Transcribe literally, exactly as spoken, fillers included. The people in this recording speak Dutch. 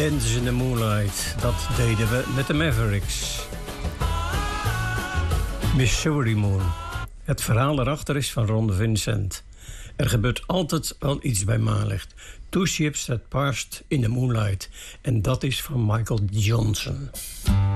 Dance in the Moonlight, dat deden we met de Mavericks. Missouri Moon. Het verhaal erachter is van Ron Vincent. Er gebeurt altijd wel iets bij maanlicht. Two ships that passed in the moonlight. En dat is van Michael Johnson.